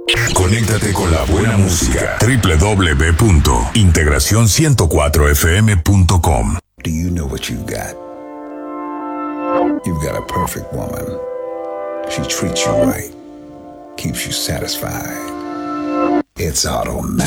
Conéctate con la buena música. www.integracion104fm.com. Do you know what you've got? You've got a perfect woman. She treats you right, keeps you satisfied. It's automatic.